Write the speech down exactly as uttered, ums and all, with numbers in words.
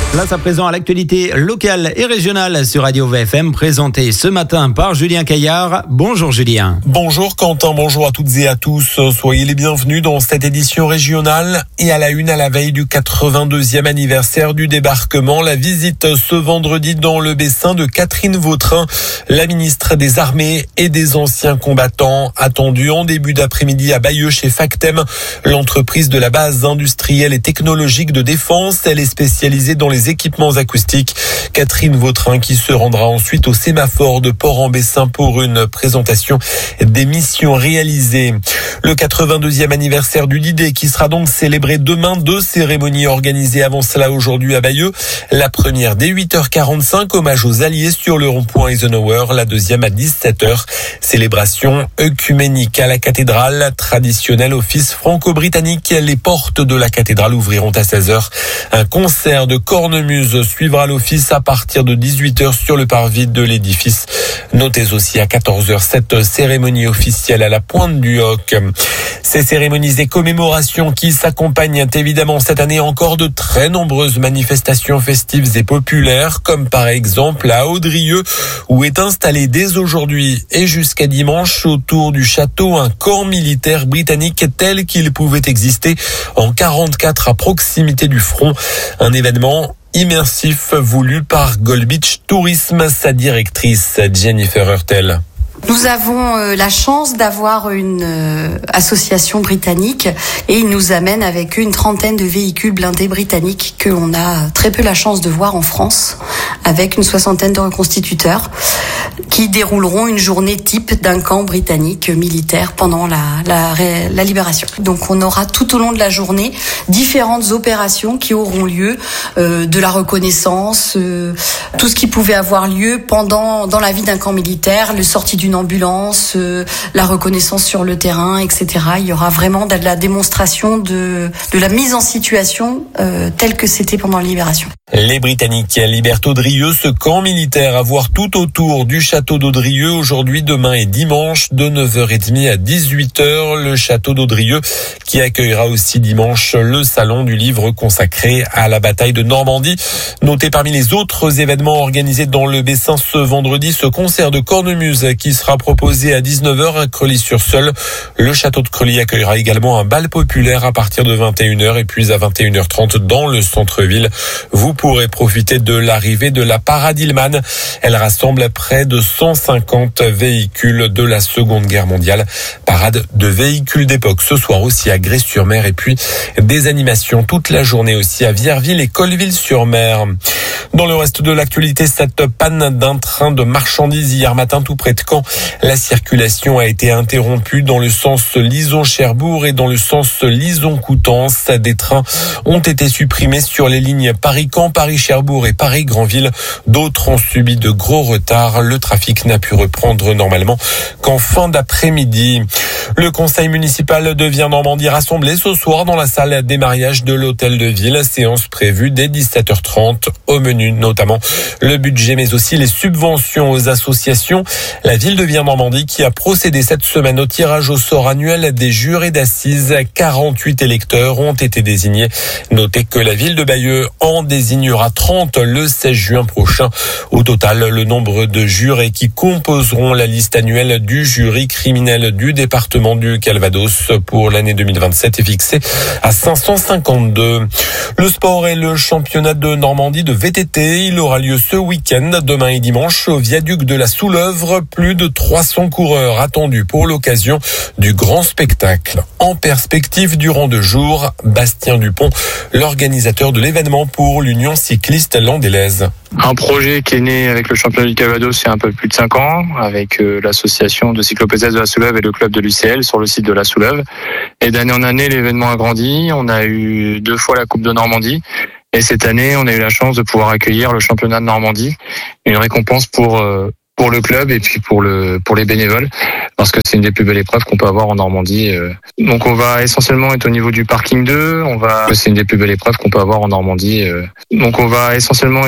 Place à présent à l'actualité locale et régionale sur Radio V F M, présentée ce matin par Julien Caillard. Bonjour Julien. Bonjour Quentin, bonjour à toutes et à tous. Soyez les bienvenus dans cette édition régionale. Et à la une, à la veille du quatre-vingt-deuxième anniversaire du débarquement, la visite ce vendredi dans le Bessin de Catherine Vautrin, la ministre des Armées et des Anciens Combattants, attendue en début d'après-midi à Bayeux chez Factem, l'entreprise de la base industrielle et technologique de défense. Elle est spécialisée dans les équipements acoustiques. Catherine Vautrin qui se rendra ensuite au sémaphore de Port-en-Bessin pour une présentation des missions réalisées. Le quatre-vingt-deuxième anniversaire du D D qui sera donc célébré demain. Deux cérémonies organisées avant cela aujourd'hui à Bayeux. La première dès huit heures quarante-cinq, hommage aux Alliés sur le rond-point Eisenhower. La deuxième à dix-sept heures, célébration œcuménique à la cathédrale. Traditionnel office franco-britannique. Les portes de la cathédrale ouvriront à seize heures. Un concert de cornemuse suivra l'office à partir de dix-huit heures sur le parvis de l'édifice. Notez aussi à quatorze heures cette cérémonie officielle à la Pointe du Hoc. Ces cérémonies et commémorations qui s'accompagnent évidemment cette année encore de très nombreuses manifestations festives et populaires, comme par exemple à Audrieux, où est installé dès aujourd'hui et jusqu'à dimanche autour du château un camp militaire britannique tel qu'il pouvait exister en quarante-quatre à proximité du front. Un événement immersif voulu par Gold Beach Tourisme, sa directrice Jennifer Hurtel. Nous avons euh, la chance d'avoir une euh, association britannique et ils nous amènent avec une trentaine de véhicules blindés britanniques que l'on a très peu la chance de voir en France, avec une soixantaine de reconstituteurs qui dérouleront une journée type d'un camp britannique militaire pendant la, la, la libération. Donc on aura tout au long de la journée différentes opérations qui auront lieu, euh, de la reconnaissance, euh, tout ce qui pouvait avoir lieu pendant dans la vie d'un camp militaire, le sortie d'une ambulance, euh, la reconnaissance sur le terrain, et cetera. Il y aura vraiment de la démonstration de, de la mise en situation euh, telle que c'était pendant la libération. Les Britanniques libèrent Audrieux, ce camp militaire à voir tout autour du château d'Audrieux aujourd'hui, demain et dimanche de neuf heures trente à dix-huit heures. Le château d'Audrieux qui accueillera aussi dimanche le salon du livre consacré à la bataille de Normandie. Notez parmi les autres événements organisés dans le Bessin ce vendredi, ce concert de cornemuse qui sera proposé à dix-neuf heures à Creully-sur-Seulles. Le château de Creully accueillera également un bal populaire à partir de vingt et une heures et puis à vingt et une heures trente dans le centre-ville. Vous pourrez profiter de l'arrivée de la Parade Hillman. Elle rassemble près de cent cinquante véhicules de la Seconde Guerre mondiale. Parade de véhicules d'époque ce soir aussi à Grès-sur-Mer et puis des animations toute la journée aussi à Vierville et Colleville-sur-Mer. Dans le reste de l'actualité, cette panne d'un train de marchandises hier matin tout près de Caen. La circulation a été interrompue dans le sens Lison-Cherbourg et dans le sens Lison-Coutances. Des trains ont été supprimés sur les lignes Paris-Caen, Paris-Cherbourg et Paris-Granville. D'autres ont subi de gros retards. Le trafic n'a pu reprendre normalement qu'en fin d'après-midi. Le conseil municipal de Viens-Normandie rassemblé ce soir dans la salle des mariages de l'hôtel de ville. Séance prévue dès dix-sept heures trente. Au menu notamment le budget mais aussi les subventions aux associations. La ville de Viens-Normandie qui a procédé cette semaine au tirage au sort annuel des jurés d'assises. quarante-huit électeurs ont été désignés. Notez que la ville de Bayeux en désignera trente le seize juin prochain. Au total, le nombre de jurés qui composeront la liste annuelle du jury criminel du département du Calvados pour l'année deux mille vingt-sept est fixé à cinq cent cinquante-deux. Le sport et le championnat de Normandie de V T T, il aura lieu ce week-end, demain et dimanche, au viaduc de la Soulœuvre. Plus de trois cents coureurs attendus pour l'occasion du grand spectacle. En perspective durant deux jours, Bastien Dupont, l'organisateur de l'événement pour l'Union cycliste landaise. Un projet qui est né avec le championnat du Calvados il y a un peu plus de cinq ans, avec euh, l'association de cyclopédestres de la Souleuve et le club de l'U C L sur le site de la Souleuve. Et d'année en année, l'événement a grandi. On a eu deux fois la Coupe de Normandie. Et cette année, on a eu la chance de pouvoir accueillir le championnat de Normandie. Une récompense pour euh, pour le club et puis pour le pour les bénévoles, parce que c'est une des plus belles épreuves qu'on peut avoir en Normandie. Donc on va essentiellement être au niveau du parking deux. On va, c'est une des plus belles épreuves qu'on peut avoir en Normandie. Donc on va essentiellement être